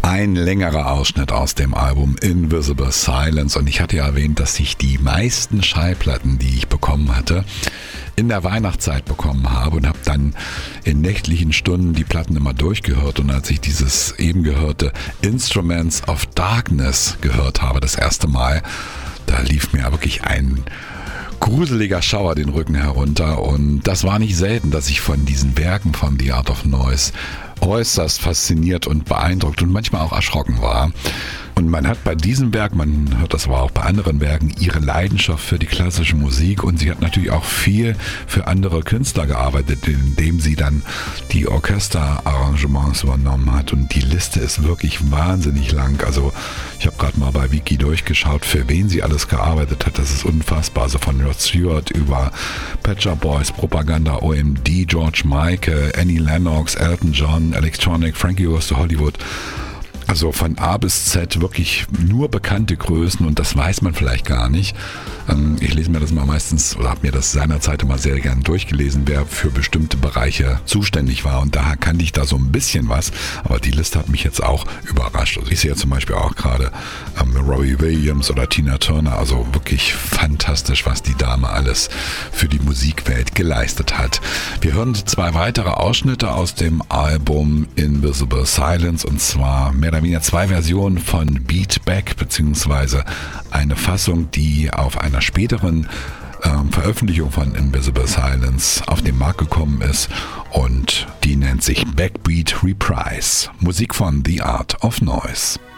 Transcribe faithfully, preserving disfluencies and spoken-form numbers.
Ein längerer Ausschnitt aus dem Album Invisible Silence, und ich hatte ja erwähnt, dass ich die meisten Schallplatten, die ich bekommen hatte, in der Weihnachtszeit bekommen habe und habe dann in nächtlichen Stunden die Platten immer durchgehört, und als ich dieses eben gehörte Instruments of Darkness gehört habe, das erste Mal, da lief mir wirklich ein gruseliger Schauer den Rücken herunter, und das war nicht selten, dass ich von diesen Werken von The Art of Noise äußerst fasziniert und beeindruckt und manchmal auch erschrocken war. Und man hat bei diesem Werk, man hört das aber auch bei anderen Werken, ihre Leidenschaft für die klassische Musik, und sie hat natürlich auch viel für andere Künstler gearbeitet, indem sie dann die Orchesterarrangements übernommen hat, und die Liste ist wirklich wahnsinnig lang. Also ich habe gerade mal bei Wiki durchgeschaut, für wen sie alles gearbeitet hat. Das ist unfassbar. Also von Rod Stewart über Pet Shop Boys, Propaganda, O M D, George Michael, Annie Lennox, Elton John, Electronic, Frankie Goes to Hollywood. Also von A bis Z wirklich nur bekannte Größen, und das weiß man vielleicht gar nicht. Ich lese mir das mal meistens, oder habe mir das seinerzeit immer sehr gern durchgelesen, wer für bestimmte Bereiche zuständig war, und daher kannte ich da so ein bisschen was, aber die Liste hat mich jetzt auch überrascht. Also ich sehe zum Beispiel auch gerade ähm, Robbie Williams oder Tina Turner, also wirklich fantastisch, was die Dame alles für die Musikwelt geleistet hat. Wir hören zwei weitere Ausschnitte aus dem Album Invisible Silence, und zwar mehr oder weniger zwei Versionen von Beat Back, beziehungsweise eine Fassung, die auf einer späteren ähm, Veröffentlichung von Invisible Silence auf den Markt gekommen ist, und die nennt sich Backbeat Reprise. Musik von The Art of Noise.